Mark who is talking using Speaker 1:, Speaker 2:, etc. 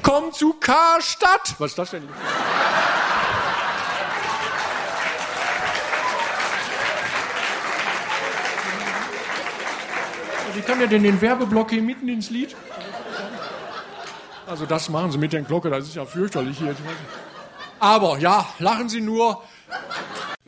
Speaker 1: Komm zu Karstadt. Was ist das denn? Wie kann der denn den Werbeblock hier mitten ins Lied? Also das machen sie mit der Glocke, das ist ja fürchterlich hier. Aber ja, lachen Sie nur.